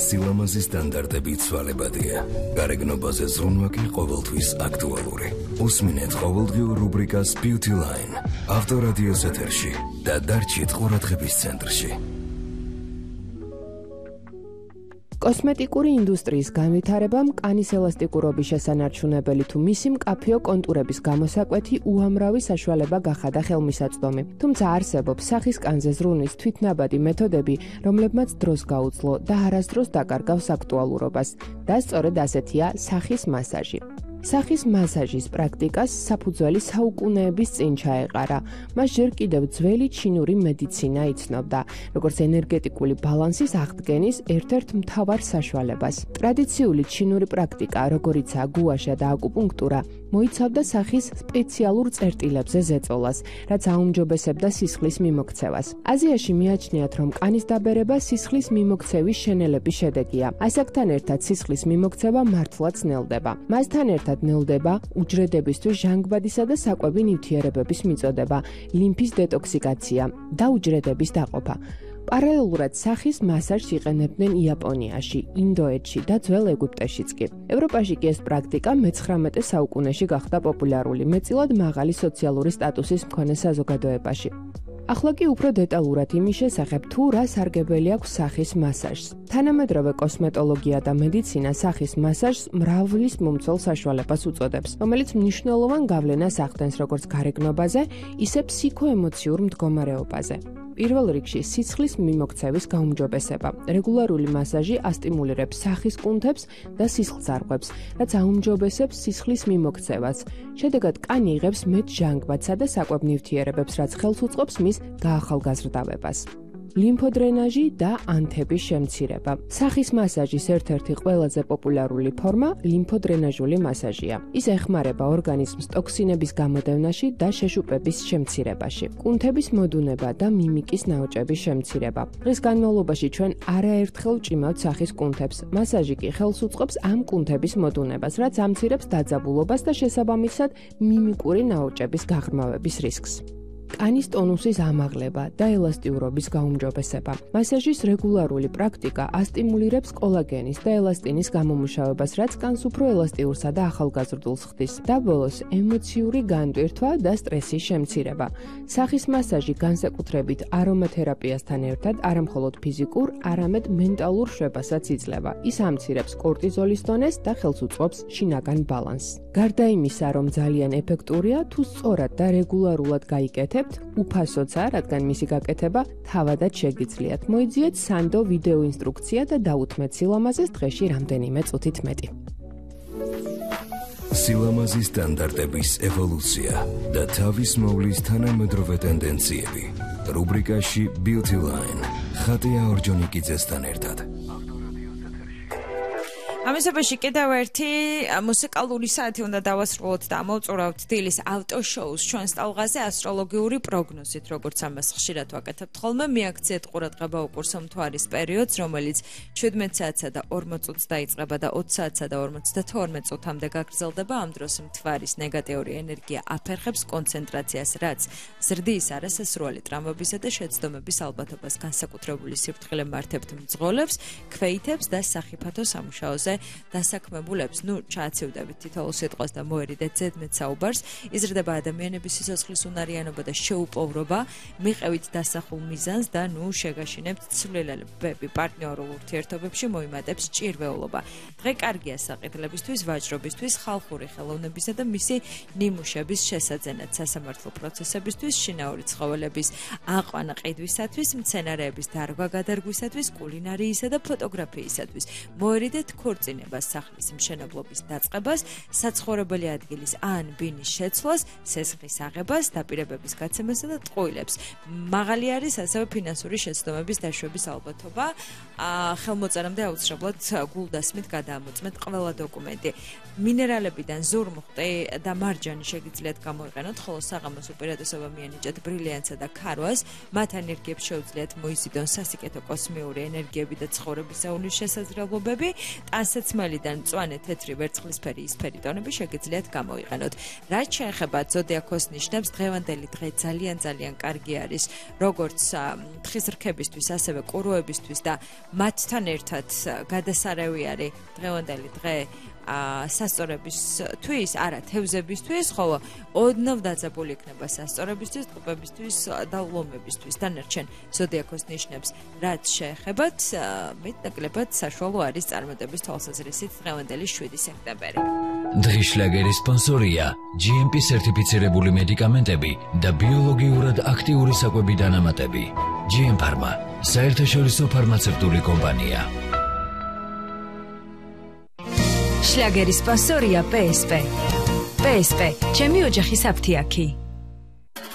სილამაზის სტანდარტები ცვალებადია. გარეგნობაზე ზრუნვა კი ყოველთვის აქტუალური. უსმინეთ ყოველდღიურ რუბრიკას Beauty Line. ავტორადიოს ეთერში და დარჩით ყურადღების ცენტრში. კოსმეტიკური ინდუსტრიის განვითარებამ კანის ელასტიკურობის შესანარჩუნებელი თუ მისი მკაფიო კონტურების გამოსაკვეთი უამრავი საშუალება გახადა ხელმისაწვდომი. თუმცა არსებობს სახის კანზე ზრუნვის თვითნაბადი მეთოდები, რომლებმაც დროს გაუძლო და არასდროს დაკარგავს აქტუალურობას. და სწორედ ასეთია სახის მასაჟი. სახის მასაჟის პრაქტიკას საფუძველი საუკუნეების წინ ჩაეყარა. მას ჯერ კიდევ ძველი ჩინური მედიცინა იცნობდა, როგორც ენერგეტიკული ბალანსის აღდგენის ერთ-ერთ მთავარ საშუალებას. ტრადიციული ჩინური პრაქტიკა, როგორიცაა გუაშა და აკუპუნქტურა, მოიცავდა სახის სპეციალურ წერტილებზე ზეწოლას, რაც აუმჯობესებდა სისხლის მიმოქცევას. აზიაში მიაჩნიათ, რომ კანის დაბერება სისხლის მიმოქცევის შენელების შედეგია. ასაკთან ერთად სისხლის მიმოქცევა მართლაც ნელდება. მასთან ერთად ნელდება უჯრედებისთვის ჟანგბადისა და საკვები ნივთიერებების მიწოდება, ლიმფის დეტოქსიკაცია და უჯრედების დაყოფა. პარალელურად სახის მასაჟს იყენებდნენ იაპონიაში, ინდოეთში და ძველ ეგვიპტეშიც კი. ევროპაში კი ეს პრაქტიკა მე-19 საუკუნეში გახდა პოპულარული, მეტწილად მაღალი სოციალური სტატუსის მქონე საზოგადოებაში. ახლა კი უფრო დეტალურად იმის შესახებ, თუ რა სარგებელი აქვს სახის მასაჟს. თანამედროვე კოსმეტოლოგია და მედიცინა სახის მასაჟს მრავლის მომცველ საშუალებას უწოდებს, რომელიც მნიშვნელოვან გავლენას ახდენს როგორც გარეგნობაზე, ისე ფსიქოემოციურ მდგომარეობაზე. პირველ რიგში სისხლის მიმოქცევის გაუმჯობესება. რეგულარული მასაჟი ასტიმულირებს სახის კუნთებს და სისხლძარღვებს, რაც აუმჯობესებს სისხლის მიმოქცევას. შედეგად კანი იღებს მეტ ჟანგბადსა და საკვებ ნივთიერებებს, რაც ხელს უწყობს მის გაახალგაზრდავებას. ლიმფოდრენაჟი და ანთების შემცირება. სახის მასაჟის ერთ-ერთი ყველაზე პოპულარული ფორმა ლიმფოდრენაჟული მასაჟია. ის ეხმარება ორგანიზმს ტოქსინების გამოდევნაში და შეშუპების შემცირებაში. კუნთების მოდუნება და მიმიკის ნაოჭების შემცირება. დღის განმავლობაში ჩვენ არაერთხელ ვჭიმავთ სახის კუნთებს. მასაჟი კი ხელს უწყობს ამ კუნთების მოდუნებას, რაც ამცირებს დაძაბულობას და შესაბამისად მიმიკური ნაოჭების გაღრმავების რისკს. კანის ტონუსის ამაღლება და ელასტიურობის გაუმჯობესება. მასაჟის რეგულარული პრაქტიკა ასტიმულირებს კოლაგენის და ელასტინის გამომუშავებას, რაც კანს უფრო ელასტიურსა და ახალგაზრდულს ხდის. და ბოლოს ემოციური განტვირთვა და სტრესის შემცირება. სახის მასაჟი განსაკუთრებით არომათერაპიასთან ერთად არამხოლოდ ფიზიკურ, არამედ მენტალურ შვებასაც იძლევა. ის ამცირებს კორტიზოლის დონეს და ხელს უწყობს შინაგან ბალანსს. გარდა იმისა, რომ ძალიან ეფექტურია, თუ სწორად და რეგულარულად გაიკეთებთ, უფასოცა, რადგან მისი გაკეთება თავადაც შეგიძლიათ. მოიძიეთ სანდო ვიდეო ინსტრუქცია და დაუთმეთ სილამაზეს დღეში რამდენიმე წუთით მეტი. სილამაზის სტანდარტების ევოლუცია და თავის მოვლის თანამედროვე ტენდენციები. რუბრიკაში Beauty Line. ხატია ორჯონიკიძესთან ერთად. ამისობაში კიდევ ერთი მუსიკალური საათი უნდა დავასრულოთ და მოვწურავთ დილის ავტოშოუს ჩვენს ტალღაზე ასტროლოგიური პროგნოზით, როგორც ამას ხშირად ვაკეთებთ ხოლმე. მიაქციეთ ყურადღება უკურსო მთვარის პერიოდს, რომელიც 17 საათსა და 40 წუთს დაიწყება და 20 საათსა და 52 წუთამდე გაგრძელდება. ამ დროს მთვარის ნეგატიური ენერგია აფერხებს კონცენტრაციას, რაც ზრდის არასასრული ტრამვებისა და შეცდომების ალბათობას, განსაკუთრებული სიფრთხილე მართებთ მძღოლებს, ქვეითებს და სახიფათო სამუშაოზე დასაქმებულებს. ჩააცივდებით თითოეულ სიტყვას და მოერიდეთ ზედმეტ საუბარს. იზრდება ადამიანების სიცოცხლის უნარიანობა და შეუპოვრობა. მიყევით დასახულ მიზანს და შეგაშინებთ ცვლილებები. პარტნიორულ ურთიერთობებში მოიმატებს ჭირვეულობა. დღე კარგია საყიდლებისთვის, ვაჭრობისთვის, ხალხური ხელოვნებისა და მისი ნიმუშების შესაძენად, სასამართლო პროცესებისთვის, შინაური ცხოველების აყვანა ყიდვისათვის, მცენარეების დარგვა-გადარგვისათვის, კულინარიისა და ფოტოგრაფიისათვის. მოერიდეთ ქორწინებას, სახლის მშენებლობის დაწყებას, საცხოვრებელი ადგილის ან ბინის შეცვლას, სესხლის აღებას, დაპირებების გაცემასა და ტყუილებს. მაღალი არის ასევე ფინანსური შეცდომების დაშვების ალბათობა. ხელმოწერამდე აუცილებლად გულდასმით გადაამოწმეთ ყველა დოკუმენტი. მინერალებიდან ზურმუხტი და მარჯანი შეგიძლიათ გამოიყენოთ, ხოლო საღამოს უპირატესობა მიენიჭეთ ბრილიანტსა და ქარვას. მათ ენერგიებს შეუძლიათ მოიზიდონ სასიკეთო კოსმიური ენერგიები და ცხოვრების საუნის შესაძლებლობები. ტანს სასაცმელიდან მწვანე, თეთრი, ვერცხლისფერი, ისფერი ტონები შეგიძლიათ გამოიყენოთ. რაც შეეხება ზოდიაქოს ნიშნებს, დღევანდელი დღე ძალიან კარგი არის, როგორც თხის რქებისთვის, ასევე ყუროებისთვის და მათთან ერთად გადასარევი არის დღევანდელი დღე სასწორებისთვის, არა თევზებისთვის, ხოლო ოდნავ დაძაბული იქნება სასწორებისთვის, ტყუპებისთვის და ლომებისთვის. დანარჩენ ზოდიაქოს ნიშნებს, რაც შეეხებათ, მეტნაკლებად საშუალო არის წარმატების თვალსაზრისით დღევანდელი 7 სექტემბერი. დღის შლაგერის სპონსორია GMP სერტიფიცირებული მედიკამენტები და ბიოლოგიურად აქტიური საკვები დანამატები. GM Pharma, საერთაშორისო ფარმაცევტული კომპანია. შლაგერის სპონსორია PSP. PSP, ჩემი ოჯახის აფთიაქი.